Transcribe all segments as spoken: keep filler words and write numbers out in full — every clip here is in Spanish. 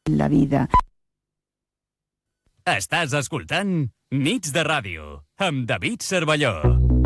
la vida. Estàs escoltant Nits de Ràdio amb David Cervelló.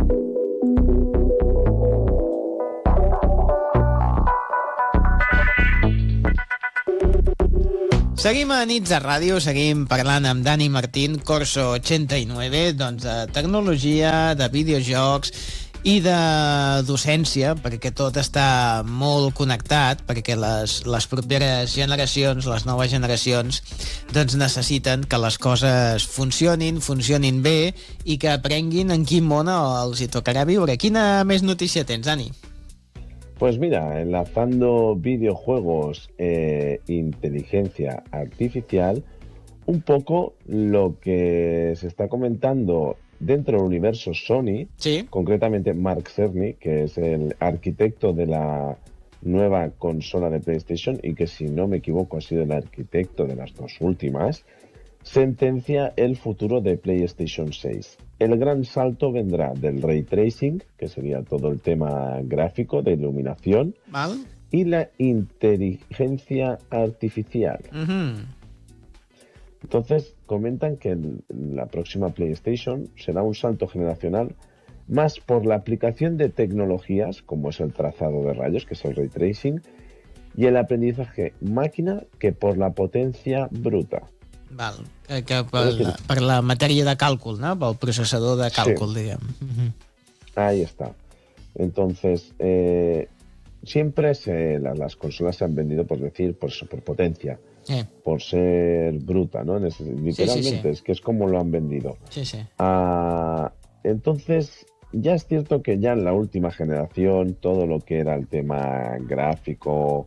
Seguim a Nits de Ràdio, seguim parlant amb Dani Martín, Corso ochenta y nueve, doncs de tecnologia, de videojocs i de docència, perquè tot està molt connectat, perquè les, les properes generacions, les noves generacions, doncs necessiten que les coses funcionin, funcionin bé i que aprenguin en quin món els hi tocarà viure. Quina més notícia tens, Dani? Pues mira, enlazando videojuegos e inteligencia artificial, un poco lo que se está comentando dentro del universo Sony, sí. Concretamente Mark Cerny, que es el arquitecto de la nueva consola de PlayStation y que, si no me equivoco, ha sido el arquitecto de las dos últimas, sentencia el futuro de PlayStation seis. El gran salto vendrá del ray tracing, que sería todo el tema gráfico de iluminación, ¿Vale? y la inteligencia artificial. Uh-huh. Entonces, comentan que el, la próxima PlayStation será un salto generacional más por la aplicación de tecnologías, como es el trazado de rayos, que es el ray tracing, y el aprendizaje máquina, que por la potencia bruta. Val, que, que per, la, per la matèria de càlcul, ¿no? Pel processador de càlcul, sí. Diguem. Uh-huh. Ahí está. Entonces, eh, siempre se, las, las consolas se han vendido, por decir, por, por potencia, sí. Por ser bruta, ¿no? Es, literalmente, sí, sí, sí. Es que es como lo han vendido. Sí, sí. Ah, entonces, ya es cierto que ya en la última generación, todo lo que era el tema gráfico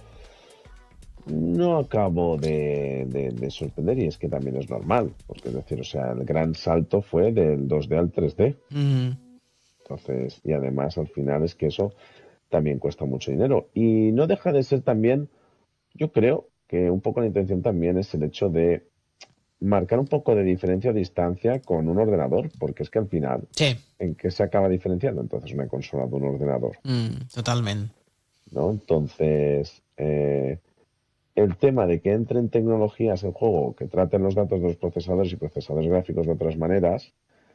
no acabo de, de, de sorprender, y es que también es normal, porque es decir, o sea, el gran salto fue del dos D al tres D. Mm. Entonces, y además al final es que eso también cuesta mucho dinero. Y no deja de ser también, yo creo que un poco la intención también es el hecho de marcar un poco de diferencia o distancia con un ordenador, porque es que al final, sí. ¿En qué se acaba diferenciando entonces una consola de un ordenador? Mm, totalmente. ¿No? Entonces, eh, el tema de que entren tecnologías en juego que traten los datos de los procesadores y procesadores gráficos de otras maneras,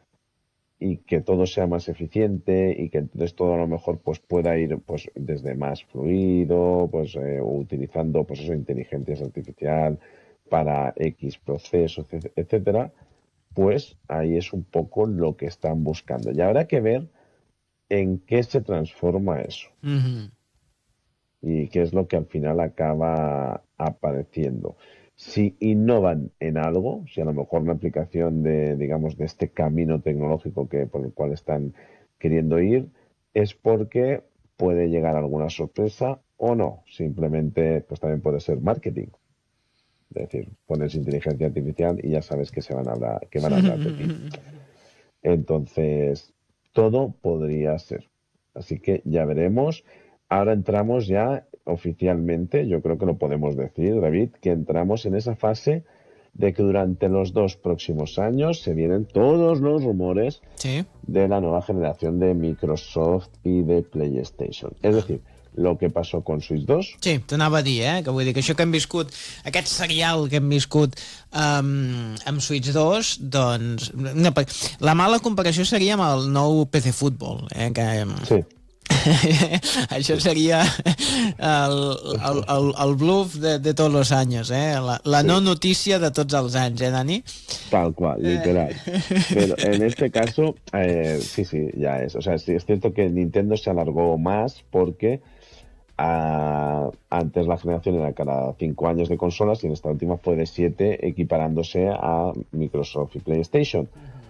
y que todo sea más eficiente, y que entonces todo a lo mejor pues pueda ir pues desde más fluido, pues eh, utilizando pues eso, inteligencia artificial para X procesos, etcétera, pues ahí es un poco lo que están buscando. Y habrá que ver en qué se transforma eso. Uh-huh. Y qué es lo que al final acaba apareciendo. Si innovan en algo, si a lo mejor una aplicación de, digamos, de este camino tecnológico que por el cual están queriendo ir, es porque puede llegar alguna sorpresa o no. Simplemente, pues también puede ser marketing. Es decir, pones inteligencia artificial y ya sabes que se van a hablar, que van a hablar de ti. Entonces, todo podría ser. Así que ya veremos. Ahora entramos ya oficialmente, yo creo que lo podemos decir, David, que entramos en esa fase de que durante los dos próximos años se vienen todos los rumores, sí, de la nueva generación de Microsoft y de PlayStation. Es decir, lo que pasó con Switch dos. Sí, t'anava a dir, eh? Que vull dir que això que hem viscut, aquest serial que hem viscut um, amb Switch dos, doncs... No, la mala comparació seria amb el nou P C Football, eh? Que, sí. Això seria el, el, el, el bluff de, de tots els anys, eh? La, la sí. No notícia de tots els anys, eh, Dani? Tal cual, literal. Pero en este caso, eh, sí, sí, ya es. O sea, sí, es cierto que Nintendo se alargó más porque uh, antes la generación era cada cinco años de consolas y en esta última fue de siete, equiparándose a Microsoft y PlayStation.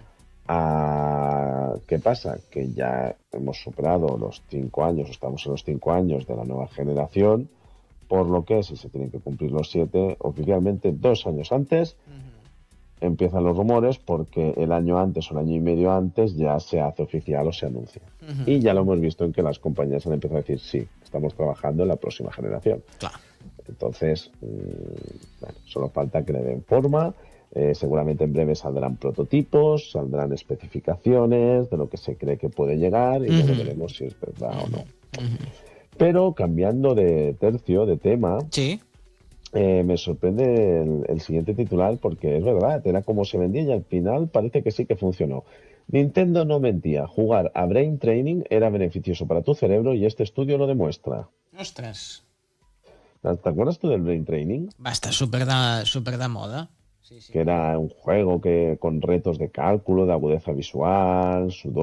Uh, ¿Qué pasa? Que ya hemos superado los cinco años, estamos en los cinco años de la nueva generación, por lo que si se tienen que cumplir los siete, oficialmente dos años antes, uh-huh, empiezan los rumores, porque el año antes o el año y medio antes ya se hace oficial o se anuncia. Uh-huh. Y ya lo hemos visto en que las compañías han empezado a decir, sí, estamos trabajando en la próxima generación. Claro. Entonces, mmm, bueno, solo falta que le den forma. Eh, seguramente en breve saldrán prototipos, saldrán especificaciones de lo que se cree que puede llegar, y uh-huh, luego veremos si es verdad uh-huh, o no. Uh-huh. Pero cambiando de tercio, de tema, ¿sí? eh, me sorprende el, el siguiente titular porque es verdad, era como se vendía y al final parece que sí que funcionó. Nintendo no mentía, jugar a Brain Training era beneficioso para tu cerebro y este estudio lo demuestra. Ostres, ¿Te acuerdas tú del Brain Training? va estar super de, super de moda. Sí, sí. Que era un juego que con retos de cálculo, de agudeza visual,